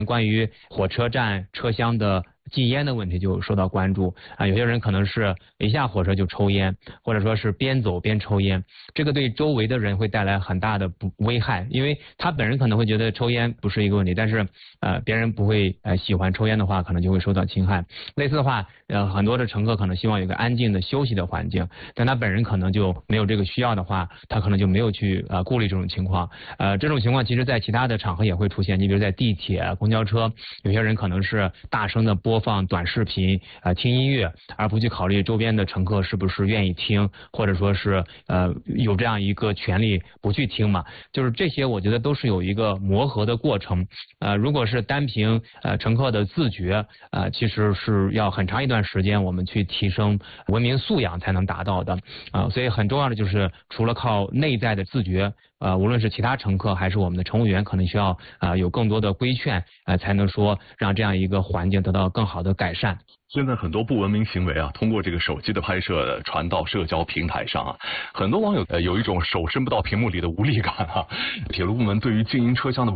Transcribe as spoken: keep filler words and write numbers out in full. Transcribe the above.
关于火车站车厢的禁烟的问题就受到关注啊，有些人可能是一下火车就抽烟，或者说是边走边抽烟，这个对周围的人会带来很大的不危害，因为他本人可能会觉得抽烟不是一个问题，但是呃别人不会呃喜欢抽烟的话，可能就会受到侵害。类似的话，呃很多的乘客可能希望有个安静的休息的环境，但他本人可能就没有这个需要的话，他可能就没有去呃顾虑这种情况。呃这种情况其实在其他的场合也会出现，你比如在地铁、公交车，有些人可能是大声的播放短视频啊、呃、听音乐，而不去考虑周边的乘客是不是愿意听，或者说是呃有这样一个权利不去听嘛。就是这些我觉得都是有一个磨合的过程。呃如果是单凭呃乘客的自觉，呃其实是要很长一段时间我们去提升文明素养才能达到的啊、呃。所以很重要的就是除了靠内在的自觉，呃无论是其他乘客还是我们的乘务员，可能需要啊、呃、有更多的规劝，呃才能说让这样一个环境得到更好的改善。 现在很多不文明行为啊，通过这个手机的拍摄传到社交平台上啊，很多网友呃有一种手伸不到屏幕里的无力感啊。铁路部门对于经营车厢的